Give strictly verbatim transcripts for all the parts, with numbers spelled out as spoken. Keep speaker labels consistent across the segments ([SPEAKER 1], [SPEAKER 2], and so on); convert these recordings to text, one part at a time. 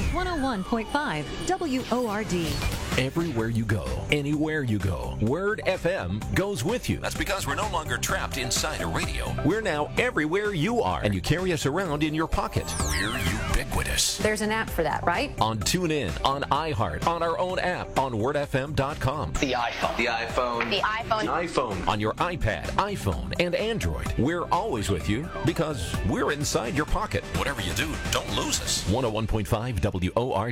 [SPEAKER 1] one oh one point five W O R D.
[SPEAKER 2] Everywhere you go, anywhere you go, Word F M goes with you. That's because we're no longer trapped inside a radio. We're now everywhere you are, and you carry us around in your pocket. We're ubiquitous.
[SPEAKER 1] There's an app for that, right?
[SPEAKER 2] On TuneIn, on iHeart, on our own app, on word f m dot com.
[SPEAKER 3] The iPhone. The iPhone.
[SPEAKER 1] The iPhone.
[SPEAKER 3] The iPhone.
[SPEAKER 2] On your iPad, iPhone, and Android. We're always with you because we're inside your pocket. Whatever you do, don't lose us. one oh one point five W O R D.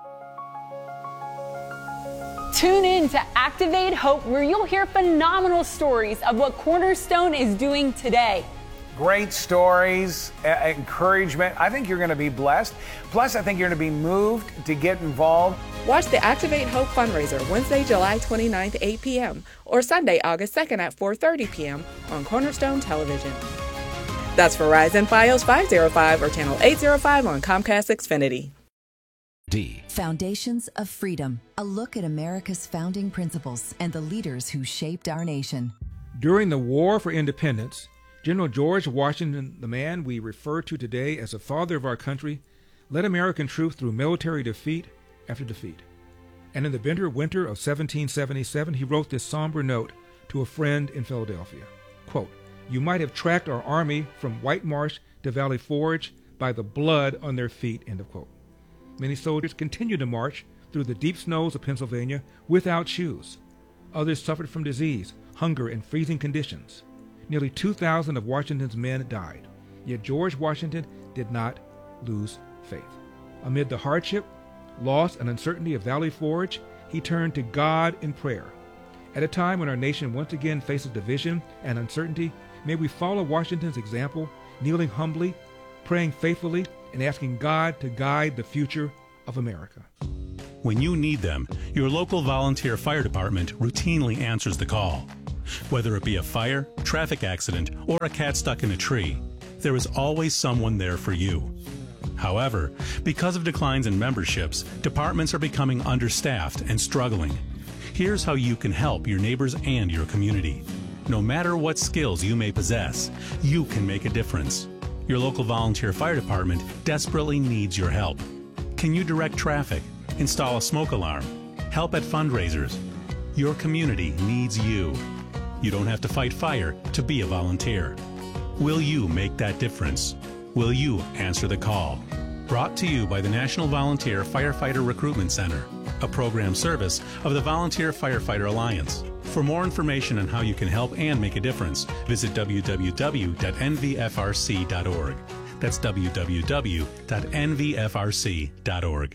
[SPEAKER 4] Tune in to Activate Hope, where you'll hear phenomenal stories of what Cornerstone is doing today.
[SPEAKER 5] Great stories, uh, encouragement. I think you're going to be blessed. Plus, I think you're going to be moved to get involved.
[SPEAKER 6] Watch the Activate Hope fundraiser Wednesday, July twenty-ninth, eight p.m. or Sunday, August second at four thirty p.m. on Cornerstone Television. That's Verizon Fios five oh five or Channel eight oh five on Comcast Xfinity.
[SPEAKER 2] D.
[SPEAKER 7] Foundations of Freedom, a look at America's founding principles and the leaders who shaped our nation.
[SPEAKER 8] During the War for Independence, General George Washington, the man we refer to today as the father of our country, led American troops through military defeat after defeat. And in the bitter winter of seventeen seventy-seven, he wrote this somber note to a friend in Philadelphia. Quote, "You might have tracked our army from White Marsh to Valley Forge by the blood on their feet," end of quote. Many soldiers continued to march through the deep snows of Pennsylvania without shoes. Others suffered from disease, hunger, and freezing conditions. Nearly two thousand of Washington's men died, yet George Washington did not lose faith. Amid the hardship, loss, and uncertainty of Valley Forge, he turned to God in prayer. At a time when our nation once again faces division and uncertainty, may we follow Washington's example, kneeling humbly, praying faithfully, and asking God to guide the future of America.
[SPEAKER 9] When you need them, your local volunteer fire department routinely answers the call. Whether it be a fire, traffic accident, or a cat stuck in a tree, there is always someone there for you. However, because of declines in memberships, departments are becoming understaffed and struggling. Here's how you can help your neighbors and your community. No matter what skills you may possess, you can make a difference. Your local volunteer fire department desperately needs your help. Can you direct traffic, install a smoke alarm, help at fundraisers? Your community needs you. You don't have to fight fire to be a volunteer. Will you make that difference? Will you answer the call? Brought to you by the National Volunteer Firefighter Recruitment Center, a program service of the Volunteer Firefighter Alliance. For more information on how you can help and make a difference, visit w w w dot n v f r c dot org. That's w w w dot n v f r c dot org.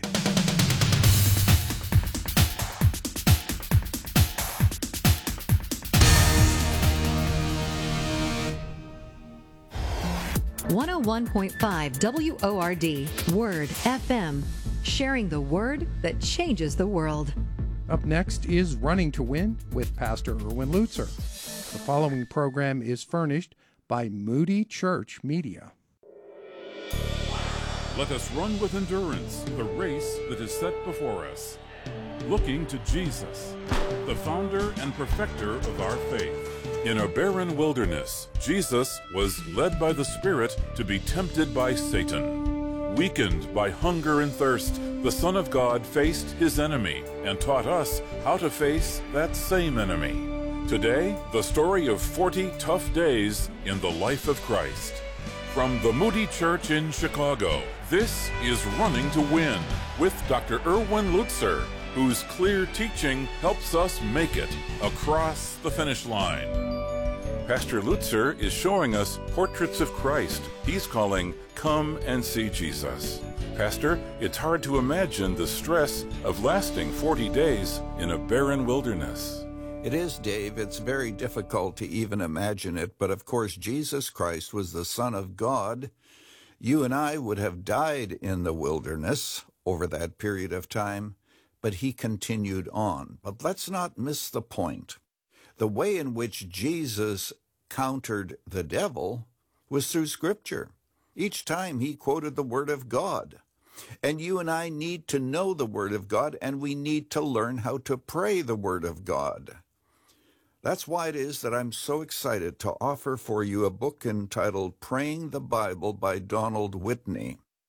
[SPEAKER 1] one oh one point five W O R D, Word F M, sharing the word that changes the world.
[SPEAKER 10] Up next is Running to Win with Pastor Erwin Lutzer. The following program is furnished by Moody Church Media.
[SPEAKER 11] Let us run with endurance the race that is set before us, looking to Jesus, the founder and perfecter of our faith. In a barren wilderness, Jesus was led by the Spirit to be tempted by Satan. Weakened by hunger and thirst, the Son of God faced his enemy and taught us how to face that same enemy. Today, the story of forty tough days in the life of Christ. From the Moody Church in Chicago, this is Running to Win with Doctor Erwin Lutzer, whose clear teaching helps us make it across the finish line. Pastor Lutzer is showing us portraits of Christ he's calling Come and See Jesus. Pastor, it's hard to imagine the stress of lasting forty days in a barren wilderness.
[SPEAKER 12] It is, Dave. It's very difficult to even imagine it, but of course Jesus Christ was the Son of God. You and I would have died in the wilderness over that period of time, but he continued on. But let's not miss the point. The way in which Jesus countered the devil was through Scripture. Each time he quoted the Word of God. And you and I need to know the Word of God, and we need to learn how to pray the Word of God. That's why it is that I'm so excited to offer for you a book entitled Praying the Bible by Donald Whitney.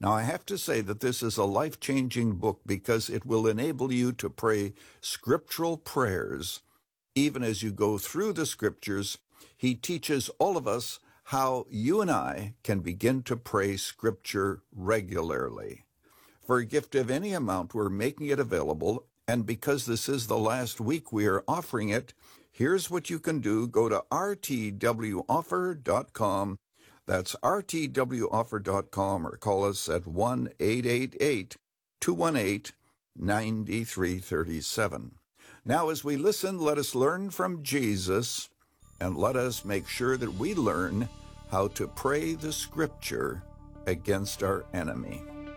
[SPEAKER 12] Now, I have to say that this is a life-changing book because it will enable you to pray scriptural prayers. Even as you go through the scriptures, he teaches all of us how you and I can begin to pray scripture regularly. For a gift of any amount, we're making it available, and because this is the last week we are offering it, here's what you can do. Go to r t w offer dot com. That's r t w offer dot com, or call us at one eight eight eight, two one eight, nine three three seven. Now, as we listen, let us learn from Jesus, and let us make sure that we learn how to pray the scripture against our enemy.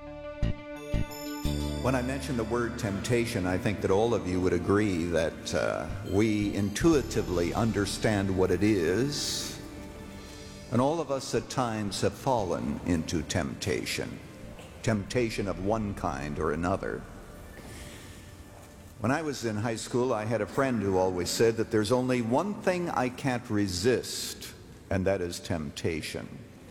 [SPEAKER 3] When I mention the word temptation, I think that all of you would agree that uh, we intuitively understand what it is, and all of us at times have fallen into temptation, temptation of one kind or another. When I was in high school, I had a friend who always said that there's only one thing I can't resist, and that is temptation.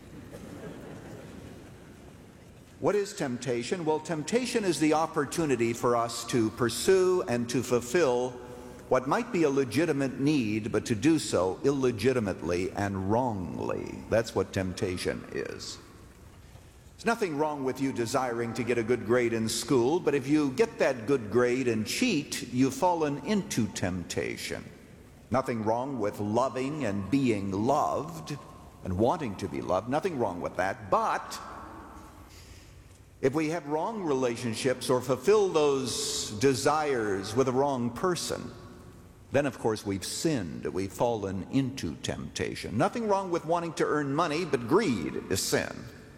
[SPEAKER 3] What is temptation? Well, temptation is the opportunity for us to pursue and to fulfill what might be a legitimate need, but to do so illegitimately and wrongly. That's what temptation is. There's nothing wrong with you desiring to get a good grade in school, but if you get that good grade and cheat, you've fallen into temptation. Nothing wrong with loving and being loved and wanting to be loved. Nothing wrong with that, but if we have wrong relationships or fulfill those desires with a wrong person, then of course we've sinned. We've fallen into temptation. Nothing wrong with wanting to earn money, but greed is sin.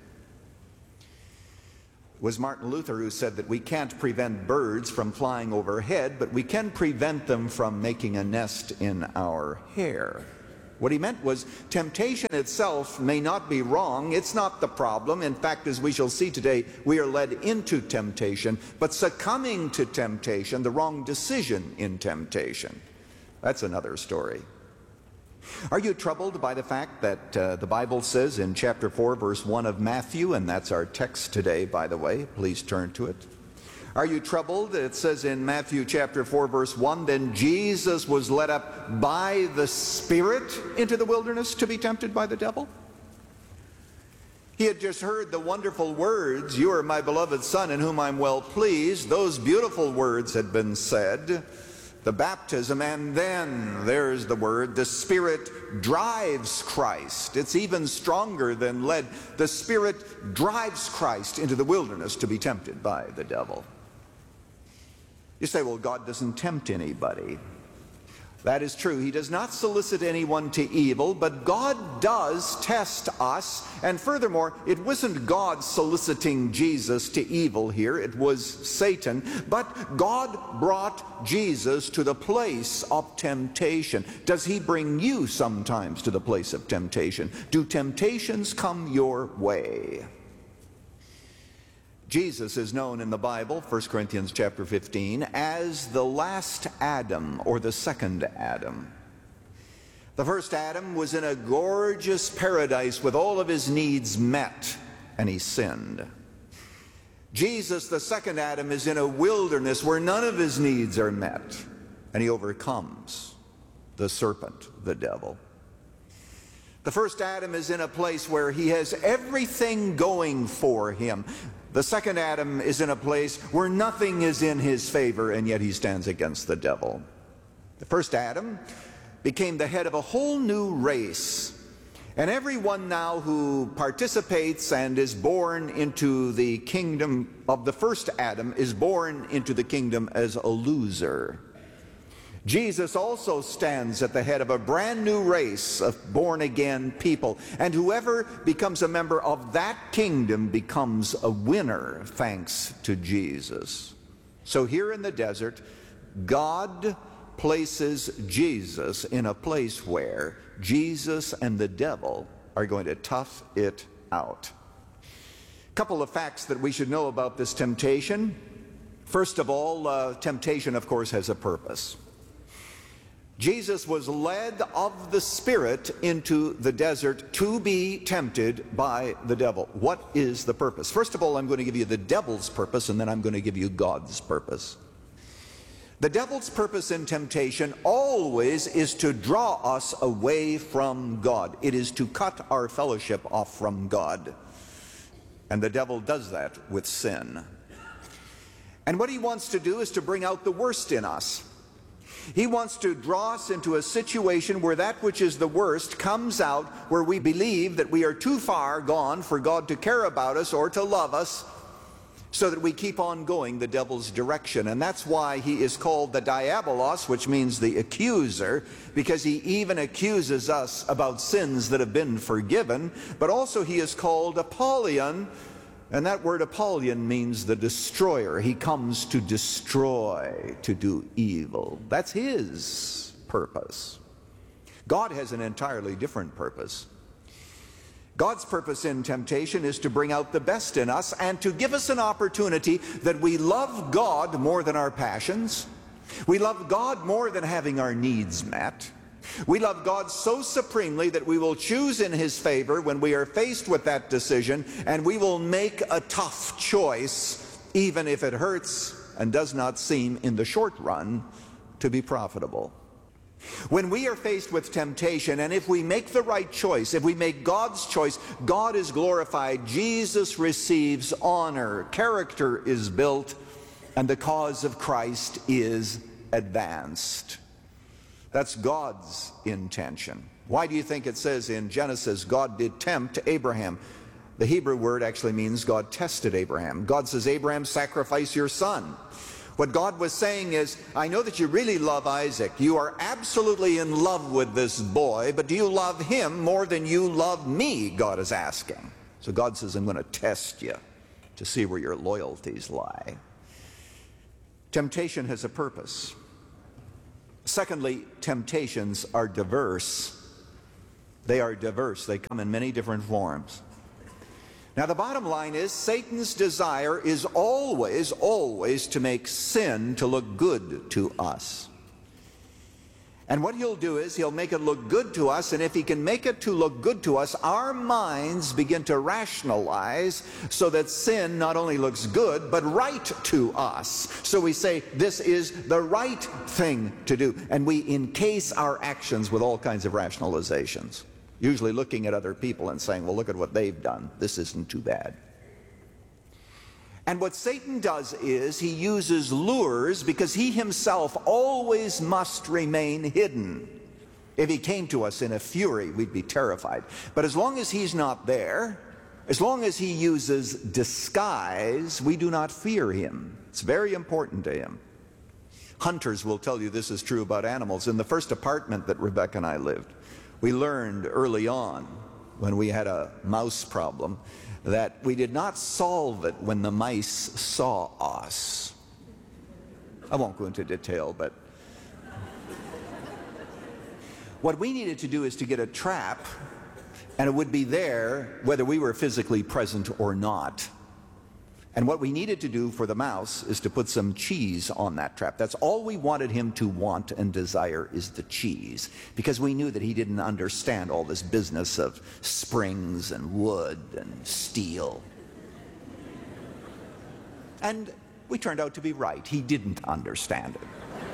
[SPEAKER 3] It was Martin Luther who said that we can't prevent birds from flying overhead, but we can prevent them from making a nest in our hair. What he meant was temptation itself may not be wrong. It's not the problem. In fact, as we shall see today, we are led into temptation, but succumbing to temptation, the wrong decision in temptation, that's another story. Are you troubled by the fact that uh, the Bible says in chapter four, verse one of Matthew, and that's our text today, by the way, please turn to it. Are you troubled? It says in Matthew chapter four, verse one, then Jesus was led up by the Spirit into the wilderness to be tempted by the devil. He had just heard the wonderful words, you are my beloved Son in whom I'm well pleased. Those beautiful words had been said. The baptism, and then there's the word, the Spirit drives Christ. It's even stronger than led. The Spirit drives Christ into the wilderness to be tempted by the devil. You say, well, God doesn't tempt anybody. That is true. He does not solicit anyone to evil, but God does test us. And furthermore, it wasn't God soliciting Jesus to evil here. It was Satan. But God brought Jesus to the place of temptation. Does he bring you sometimes to the place of temptation? Do temptations come your way? Jesus is known in the Bible, First Corinthians chapter fifteen, as the last Adam, or the second Adam. The first Adam was in a gorgeous paradise with all of his needs met, and he sinned. Jesus, the second Adam, is in a wilderness where none of his needs are met, and he overcomes the serpent, the devil. The first Adam is in a place where he has everything going for him. The second Adam is in a place where nothing is in his favor, and yet he stands against the devil. The first Adam became the head of a whole new race. And everyone now who participates and is born into the kingdom of the first Adam is born into the kingdom as a loser. Jesus also stands at the head of a brand new race of born-again people, and whoever becomes a member of that kingdom becomes a winner, thanks to Jesus. So here in the desert, God places Jesus in a place where Jesus and the devil are going to tough it out. A couple of facts that we should know about this temptation. First of all, uh, temptation, of course, has a purpose. Jesus was led of the Spirit into the desert to be tempted by the devil. What is the purpose? First of all, I'm going to give you the devil's purpose, and then I'm going to give you God's purpose. The devil's purpose in temptation always is to draw us away from God. It is to cut our fellowship off from God. And the devil does that with sin. And what he wants to do is to bring out the worst in us. He wants to draw us into a situation where that which is the worst comes out, where we believe that we are too far gone for God to care about us or to love us, so that we keep on going the devil's direction. And that's why he is called the Diabolos, which means the accuser, because he even accuses us about sins that have been forgiven. But also he is called Apollyon, and that word Apollyon means the destroyer. He comes to destroy, to do evil. That's his purpose. God has an entirely different purpose. God's purpose in temptation is to bring out the best in us and to give us an opportunity that we love God more than our passions. We love God more than having our needs met. We love God so supremely that we will choose in his favor when we are faced with that decision, and we will make a tough choice, even if it hurts and does not seem in the short run to be profitable. When we are faced with temptation, and if we make the right choice, if we make God's choice, God is glorified, Jesus receives honor, character is built, and the cause of Christ is advanced. That's God's intention. Why do you think it says in Genesis, God did tempt Abraham? The Hebrew word actually means God tested Abraham. God says, Abraham, sacrifice your son. What God was saying is, I know that you really love Isaac. You are absolutely in love with this boy, but do you love him more than you love me? God is asking. So God says, I'm going to test you to see where your loyalties lie. Temptation has a purpose. Secondly, temptations are diverse. They are diverse. They come in many different forms. Now, the bottom line is Satan's desire is always, always to make sin to look good to us. And what he'll do is he'll make it look good to us, and if he can make it to look good to us, our minds begin to rationalize so that sin not only looks good, but right to us. So we say, this is the right thing to do. And we encase our actions with all kinds of rationalizations, usually looking at other people and saying, well, look at what they've done. This isn't too bad. And what Satan does is he uses lures, because he himself always must remain hidden. If he came to us in a fury, we'd be terrified. But as long as he's not there, as long as he uses disguise, we do not fear him. It's very important to him. Hunters will tell you this is true about animals. In the first apartment that Rebecca and I lived, we learned early on, when we had a mouse problem, that we did not solve it when the mice saw us. I won't go into detail, but what we needed to do is to get a trap, and it would be there whether we were physically present or not. And what we needed to do for the mouse is to put some cheese on that trap. That's all we wanted him to want and desire, is the cheese, because we knew that he didn't understand all this business of springs and wood and steel. And we turned out to be right. He didn't understand it.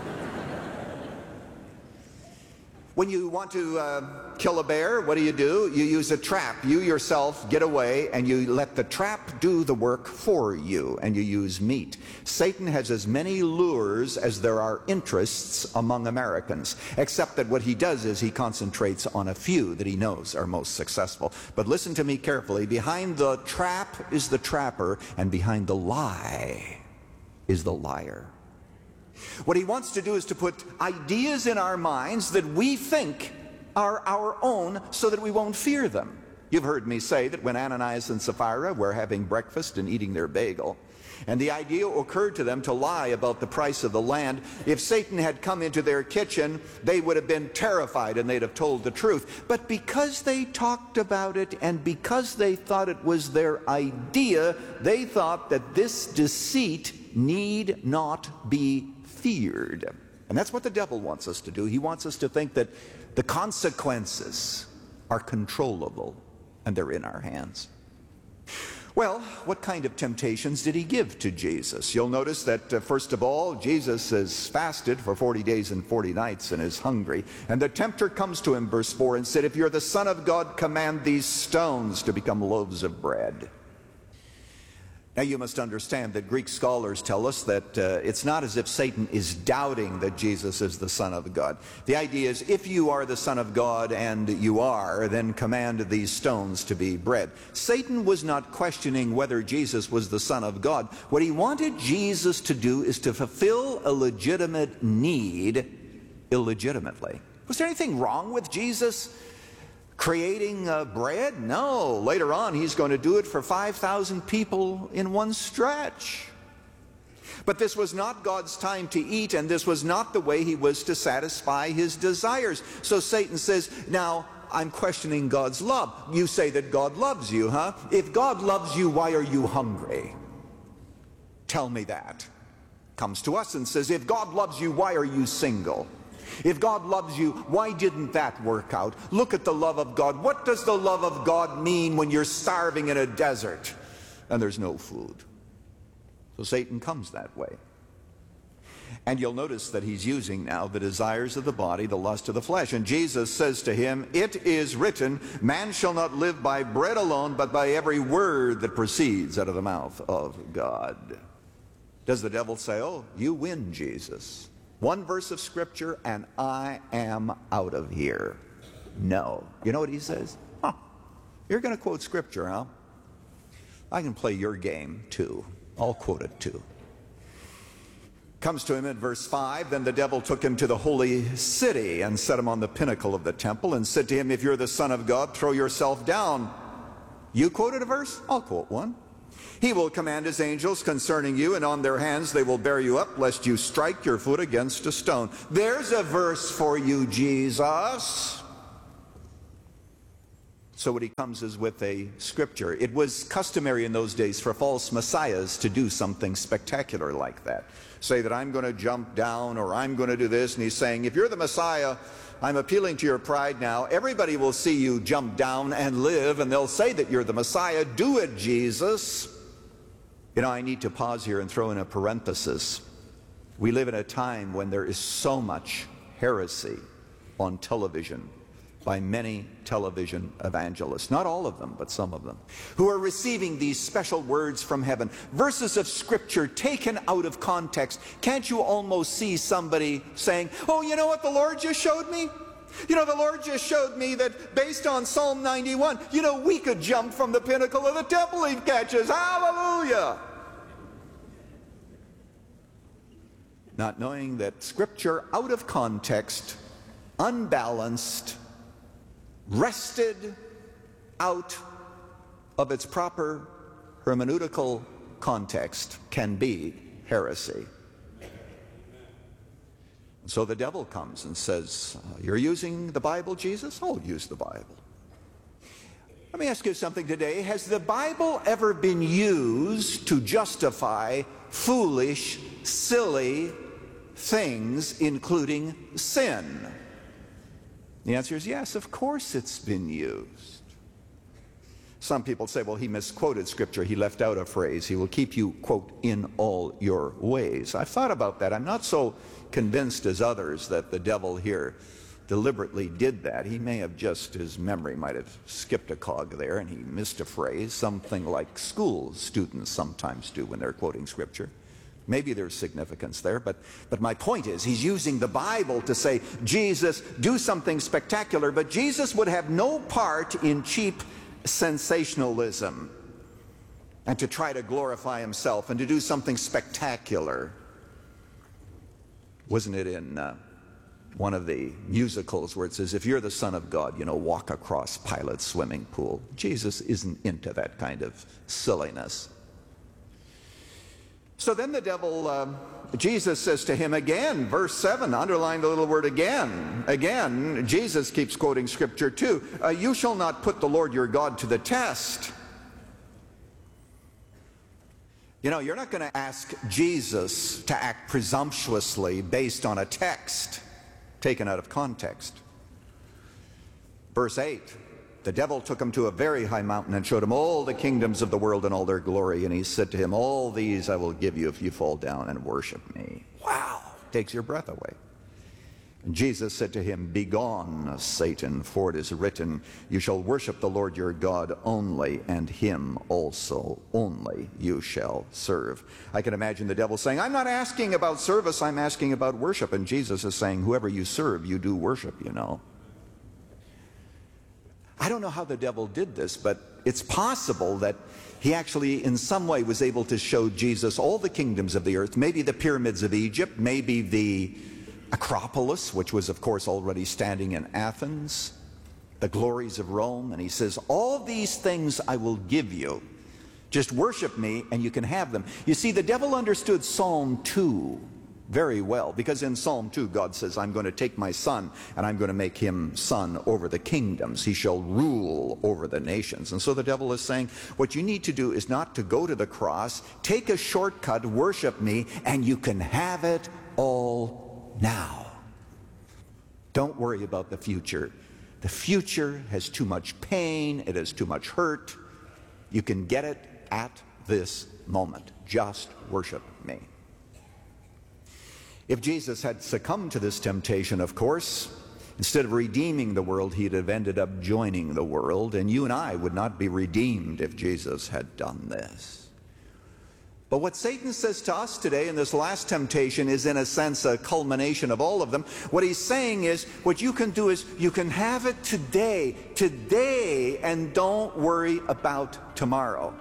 [SPEAKER 3] When you want to uh, kill a bear, what do you do? You use a trap. You yourself get away, and you let the trap do the work for you, and you use meat. Satan has as many lures as there are interests among Americans, except that what he does is he concentrates on a few that he knows are most successful. But listen to me carefully. Behind the trap is the trapper, and behind the lie is the liar. What he wants to do is to put ideas in our minds that we think are our own, so that we won't fear them. You've heard me say that when Ananias and Sapphira were having breakfast and eating their bagel, and the idea occurred to them to lie about the price of the land, if Satan had come into their kitchen, they would have been terrified and they'd have told the truth. But because they talked about it, and because they thought it was their idea, they thought that this deceit need not be feared. And that's what the devil wants us to do. He wants us to think that the consequences are controllable and they're in our hands. Well, what kind of temptations did he give to Jesus? You'll notice that, uh, first of all, Jesus has fasted for forty days and forty nights and is hungry. And the tempter comes to him, verse four, and said, "If you're the Son of God, command these stones to become loaves of bread." Now, you must understand that Greek scholars tell us that uh, it's not as if Satan is doubting that Jesus is the Son of God. The idea is, if you are the Son of God, and you are, then command these stones to be bread. Satan was not questioning whether Jesus was the Son of God. What he wanted Jesus to do is to fulfill a legitimate need illegitimately. Was there anything wrong with Jesus creating uh, bread? No. Later on, he's going to do it for five thousand people in one stretch. But this was not God's time to eat, and this was not the way he was to satisfy his desires. So Satan says, now, I'm questioning God's love. You say that God loves you, huh? If God loves you, why are you hungry? Tell me that. Comes to us and says, if God loves you, why are you single? If God loves you, why didn't that work out? Look at the love of God. What does the love of God mean when you're starving in a desert and there's no food? So Satan comes that way. And you'll notice that he's using now the desires of the body, the lust of the flesh. And Jesus says to him, "It is written, man shall not live by bread alone, but by every word that proceeds out of the mouth of God." Does the devil say, "Oh, you win, Jesus. One verse of Scripture and I am out of here"? No. You know what he says? Huh, you're going to quote Scripture, huh? I can play your game too. I'll quote it too. Comes to him in verse five, "Then the devil took him to the holy city and set him on the pinnacle of the temple and said to him, 'If you're the Son of God, throw yourself down.'" You quoted a verse? I'll quote one. "He will command his angels concerning you, and on their hands they will bear you up, lest you strike your foot against a stone." There's a verse for you, Jesus. So what he comes is with a scripture. It was customary in those days for false messiahs to do something spectacular like that. Say that I'm going to jump down, or I'm going to do this, and he's saying, if you're the Messiah, I'm appealing to your pride now. Everybody will see you jump down and live, and they'll say that you're the Messiah. Do it, Jesus. You know, I need to pause here and throw in a parenthesis. We live in a time when there is so much heresy on television by many television evangelists, not all of them, but some of them, who are receiving these special words from heaven, verses of Scripture taken out of context. Can't you almost see somebody saying, "Oh, you know what the Lord just showed me? You know, the Lord just showed me that based on Psalm ninety-one, you know, we could jump from the pinnacle of the temple he catches. Hallelujah!" Not knowing that Scripture out of context, unbalanced, wrested out of its proper hermeneutical context, can be heresy. So the devil comes and says, "You're using the Bible, Jesus? I'll use the Bible." Let me ask you something today. Has the Bible ever been used to justify foolish, silly things, including sin? The answer is yes, of course it's been used. Some people say, well, he misquoted Scripture. He left out a phrase. He will keep you, quote, in all your ways. I've thought about that. I'm not so convinced as others that the devil here deliberately did that. He may have just, his memory might have skipped a cog there and he missed a phrase, something like school students sometimes do when they're quoting Scripture. Maybe there's significance there, but, but my point is, he's using the Bible to say, Jesus, do something spectacular, but Jesus would have no part in cheap sensationalism and to try to glorify himself and to do something spectacular. Wasn't it in uh, one of the musicals where it says, if you're the Son of God, you know, walk across Pilate's swimming pool? Jesus isn't into that kind of silliness. So then the devil, uh, Jesus says to him again, verse seven, underline the little word again. Again, Jesus keeps quoting Scripture too. Uh, you shall not put the Lord your God to the test. You know, you're not going to ask Jesus to act presumptuously based on a text taken out of context. Verse eight, the devil took him to a very high mountain and showed him all the kingdoms of the world and all their glory. And he said to him, all these I will give you if you fall down and worship me. Wow, takes your breath away. And Jesus said to him, begone, Satan, for it is written, you shall worship the Lord your God only, and him also only you shall serve. I can imagine the devil saying, I'm not asking about service, I'm asking about worship. And Jesus is saying, whoever you serve, you do worship, you know. I don't know how the devil did this, but it's possible that he actually in some way was able to show Jesus all the kingdoms of the earth, maybe the pyramids of Egypt, maybe the Acropolis, which was of course already standing in Athens, the glories of Rome. And he says, all these things I will give you. Just worship me and you can have them. You see, the devil understood Psalm two very well, because in Psalm two God says, I'm going to take my son and I'm going to make him son over the kingdoms. He shall rule over the nations. And so the devil is saying, what you need to do is not to go to the cross, take a shortcut, worship me, and you can have it all now. Don't worry about the future. The future has too much pain, it has too much hurt. You can get it at this moment. Just worship me. If Jesus had succumbed to this temptation, of course, instead of redeeming the world, he'd have ended up joining the world, and you and I would not be redeemed if Jesus had done this. But what Satan says to us today in this last temptation is in a sense a culmination of all of them. What he's saying is, what you can do is you can have it today, today, and don't worry about tomorrow.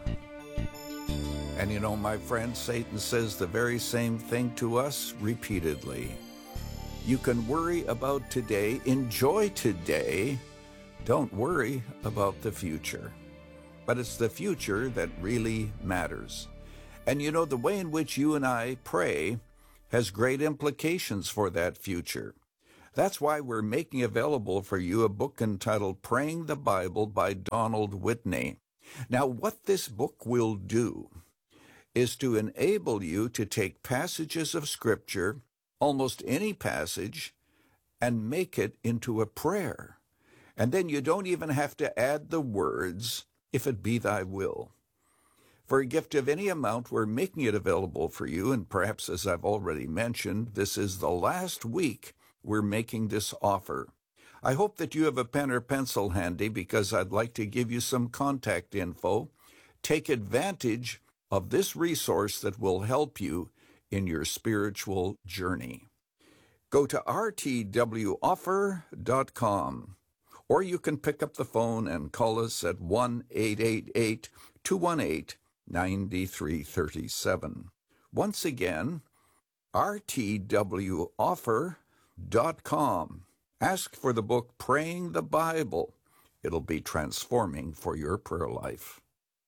[SPEAKER 12] And you know, my friend, Satan says the very same thing to us repeatedly. You can worry about today, enjoy today, don't worry about the future. But it's the future that really matters. And you know, the way in which you and I pray has great implications for that future. That's why we're making available for you a book entitled Praying the Bible by Donald Whitney. Now, what this book will do is to enable you to take passages of Scripture, almost any passage, and make it into a prayer. And then you don't even have to add the words, if it be thy will. For a gift of any amount, we're making it available for you, and perhaps, as I've already mentioned, this is the last week we're making this offer. I hope that you have a pen or pencil handy, because I'd like to give you some contact info. Take advantage of this resource that will help you in your spiritual journey. Go to r t w offer dot com, or you can pick up the phone and call us at one eight eight eight, two one eight, nine three three seven. Once again, r t w offer dot com. Ask for the book Praying the Bible. It'll be transforming for your prayer life.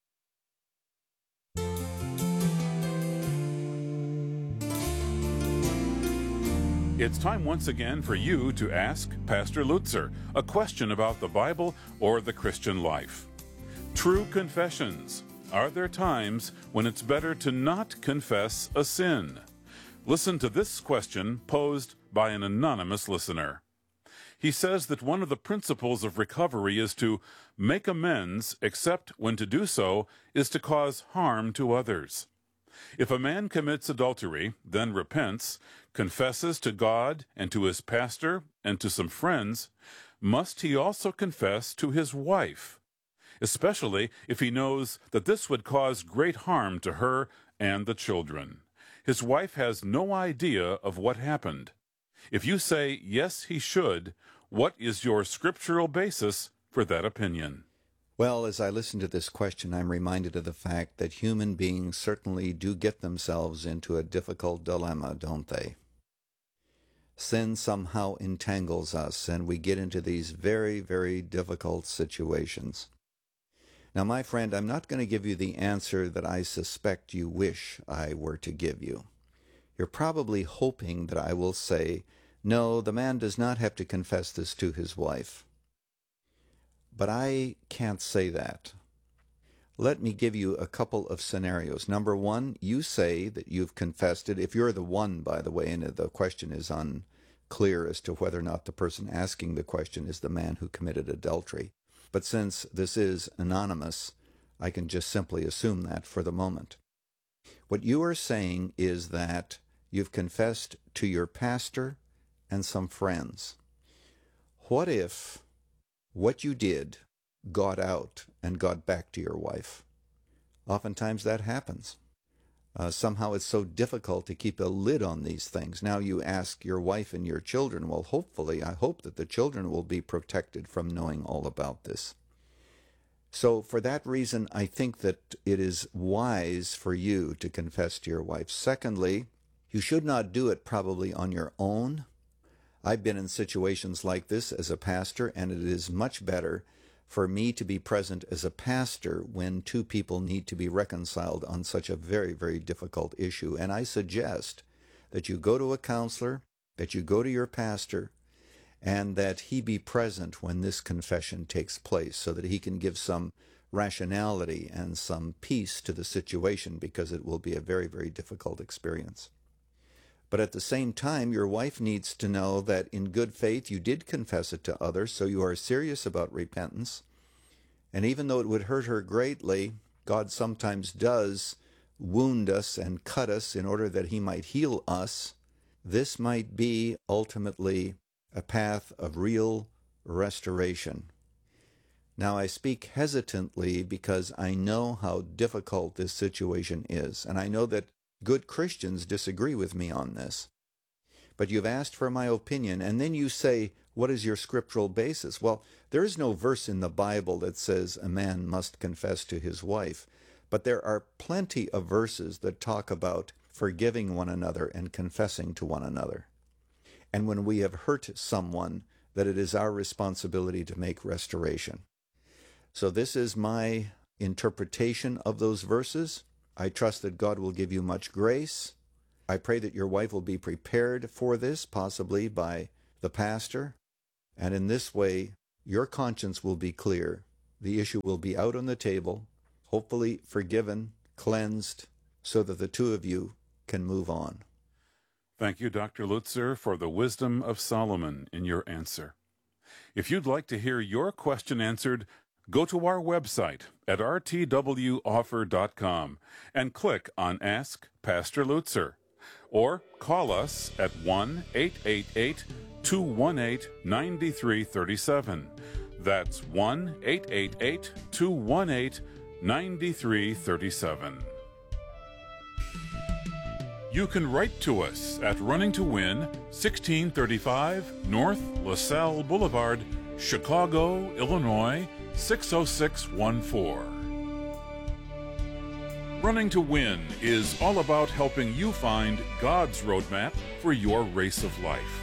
[SPEAKER 11] It's time once again for you to ask Pastor Lutzer a question about the Bible or the Christian life. True confessions. Are there times when it's better to not confess a sin? Listen to this question posed by an anonymous listener. He says that one of the principles of recovery is to make amends, except when to do so is to cause harm to others. If a man commits adultery, then repents, confesses to God and to his pastor and to some friends, must he also confess to his wife, especially if he knows that this would cause great harm to her and the children? His wife has no idea of what happened. If you say, yes, he should, what is your scriptural basis for that opinion?
[SPEAKER 3] Well, as I listen to this question, I'm reminded of the fact that human beings certainly do get themselves into a difficult dilemma, don't they? Sin somehow entangles us, and we get into these very, very difficult situations. Now, my friend, I'm not going to give you the answer that I suspect you wish I were to give you. You're probably hoping that I will say, no, the man does not have to confess this to his wife. But I can't say that. Let me give you a couple of scenarios. Number one, you say that you've confessed it. If you're the one, by the way, and the question is unclear as to whether or not the person asking the question is the man who committed adultery. But since this is anonymous, I can just simply assume that for the moment. What you are saying is that you've confessed to your pastor and some friends. What if what you did got out and got back to your wife? Oftentimes that happens. Uh, somehow it's so difficult to keep a lid on these things. Now you ask your wife and your children, well, hopefully, I hope that the children will be protected from knowing all about this. So for that reason, I think that it is wise for you to confess to your wife. Secondly, you should not do it probably on your own. I've been in situations like this as a pastor, and it is much better for me to be present as a pastor when two people need to be reconciled on such a very, very difficult issue. And I suggest that you go to a counselor, that you go to your pastor, and that he be present when this confession takes place so that he can give some rationality and some peace to the situation, because it will be a very, very difficult experience. But at the same time, your wife needs to know that in good faith you did confess it to others, so you are serious about repentance. And even though it would hurt her greatly, God sometimes does wound us and cut us in order that he might heal us. This might be ultimately a path of real restoration. Now, I speak hesitantly because I know how difficult this situation is, and I know that good Christians disagree with me on this. But you've asked for my opinion, and then you say, what is your scriptural basis? Well, there is no verse in the Bible that says a man must confess to his wife, but there are plenty of verses that talk about forgiving one another and confessing to one another. And when we have hurt someone, that it is our responsibility to make restoration. So this is my interpretation of those verses. I trust that God will give you much grace. I pray that your wife will be prepared for this, possibly by the pastor. And in this way, your conscience will be clear. The issue will be out on the table, hopefully forgiven, cleansed, so that the two of you can move on.
[SPEAKER 11] Thank you, Doctor Lutzer, for the wisdom of Solomon in your answer. If you'd like to hear your question answered, go to our website at r t w offer dot com and click on Ask Pastor Lutzer, or call us at one eight eight eight, two one eight, nine three three seven. That's one eight eight eight, two one eight, nine three three seven. You can write to us at Running to Win, sixteen thirty-five North LaSalle Boulevard, Chicago, Illinois, six oh six one four. Running to Win is all about helping you find God's roadmap for your race of life.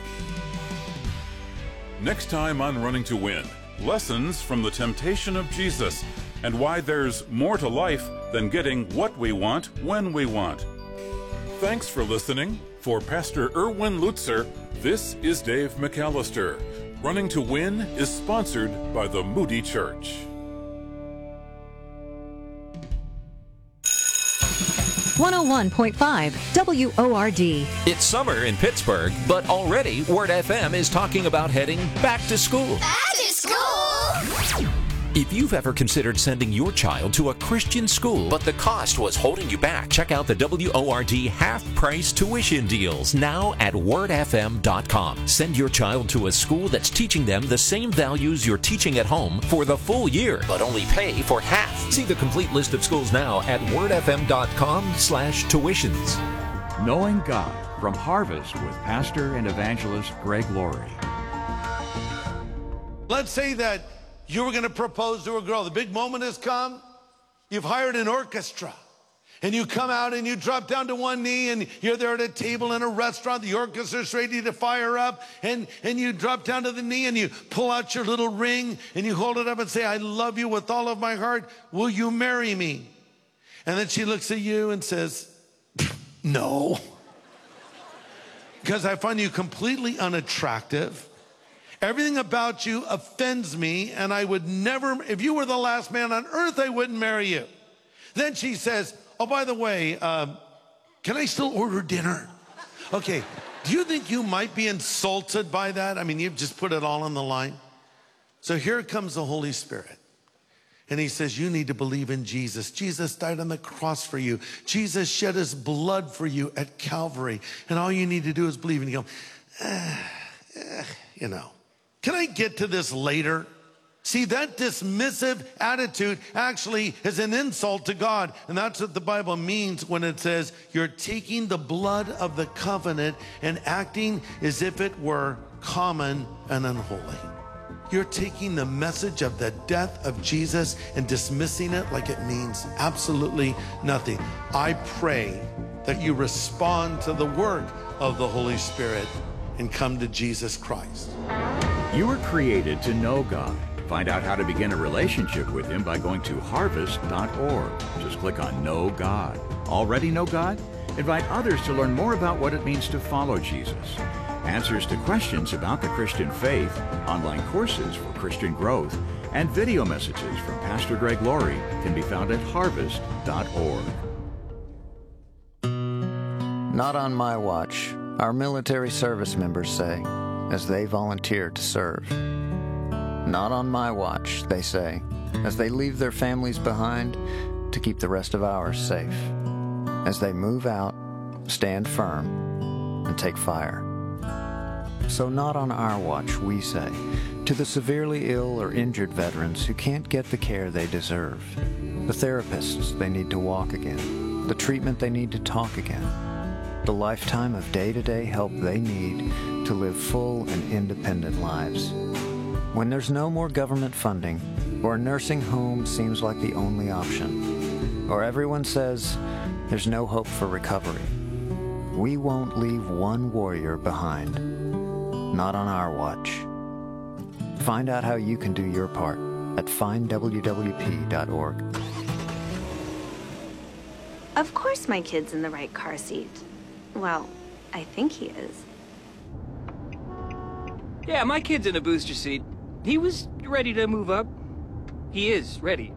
[SPEAKER 11] Next time on Running to Win, lessons from the temptation of Jesus and why there's more to life than getting what we want when we want. Thanks for listening. For Pastor Erwin Lutzer, this is Dave McAllister. Running to Win is sponsored by the Moody Church.
[SPEAKER 1] one oh one point five W O R D.
[SPEAKER 2] It's summer in Pittsburgh, but already Word F M is talking about heading back to school.
[SPEAKER 13] Back to school!
[SPEAKER 2] If you've ever considered sending your child to a Christian school, but the cost was holding you back, check out the W O R D half-price tuition deals now at word f m dot com. Send your child to a school that's teaching them the same values you're teaching at home for the full year, but only pay for half. See the complete list of schools now at word f m dot com slash tuitions.
[SPEAKER 14] Knowing God from Harvest with Pastor and Evangelist Greg Laurie.
[SPEAKER 15] Let's say that you were going to propose to a girl. The big moment has come. You've hired an orchestra. And you come out and you drop down to one knee and you're there at a table in a restaurant. The orchestra's ready to fire up. And, and you drop down to the knee and you pull out your little ring and you hold it up and say, I love you with all of my heart. Will you marry me? And then she looks at you and says, no. Because I find you completely unattractive. Everything about you offends me, and I would never, if you were the last man on earth, I wouldn't marry you. Then she says, oh, by the way, um, can I still order dinner? Okay, do you think you might be insulted by that? I mean, you've just put it all on the line. So here comes the Holy Spirit. And he says, you need to believe in Jesus. Jesus died on the cross for you. Jesus shed his blood for you at Calvary. And all you need to do is believe. And you go, eh, eh, you know, can I get to this later? See, that dismissive attitude actually is an insult to God. And that's what the Bible means when it says you're taking the blood of the covenant and acting as if it were common and unholy. You're taking the message of the death of Jesus and dismissing it like it means absolutely nothing. I pray that you respond to the work of the Holy Spirit and come to Jesus Christ.
[SPEAKER 14] You were created to know God. Find out how to begin a relationship with Him by going to harvest dot org. Just click on Know God. Already know God? Invite others to learn more about what it means to follow Jesus. Answers to questions about the Christian faith, online courses for Christian growth, and video messages from Pastor Greg Laurie can be found at harvest dot org.
[SPEAKER 16] Not on my watch, our military service members say, as they volunteer to serve. Not on my watch, they say, as they leave their families behind to keep the rest of ours safe. As they move out, stand firm, and take fire. So not on our watch, we say, to the severely ill or injured veterans who can't get the care they deserve, the therapists they need to walk again, the treatment they need to talk again, the lifetime of day-to-day help they need to live full and independent lives. When there's no more government funding, or a nursing home seems like the only option, or everyone says there's no hope for recovery, we won't leave one warrior behind. Not on our watch. Find out how you can do your part at find w w p dot org.
[SPEAKER 17] Of course my kid's in the right car seat. Well, I think he is.
[SPEAKER 18] Yeah, my kid's in a booster seat. He was ready to move up. He is ready.